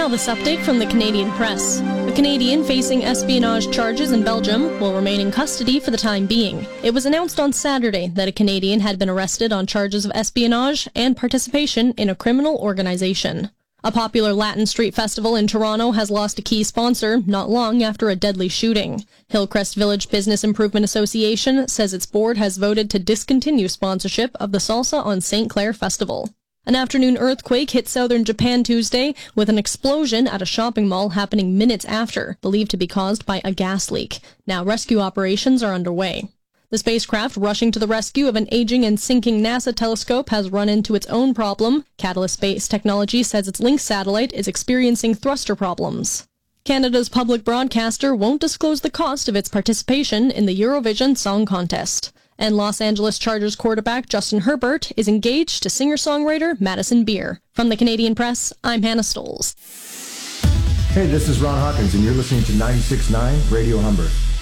now this update from the Canadian Press. A Canadian facing espionage charges in Belgium will remain in custody for the time being. It was announced on Saturday that a Canadian had been arrested on charges of espionage and participation in a criminal organization. A popular Latin street festival in Toronto has lost a key sponsor not long after a deadly shooting. Hillcrest Village Business Improvement Association says its board has voted to discontinue sponsorship of the Salsa on St. Clair Festival. An afternoon earthquake hit southern Japan Tuesday, with an explosion at a shopping mall happening minutes after, believed to be caused by a gas leak. Now rescue operations are underway. The spacecraft rushing to the rescue of an aging and sinking NASA telescope has run into its own problem. Catalyst Space Technology says its Lynx satellite is experiencing thruster problems. Canada's public broadcaster won't disclose the cost of its participation in the Eurovision Song Contest. And Los Angeles Chargers quarterback Justin Herbert is engaged to singer-songwriter Madison Beer. From the Canadian Press, I'm Hannah Stoles. Hey, this is Ron Hawkins, and you're listening to 96.9 Radio Humber.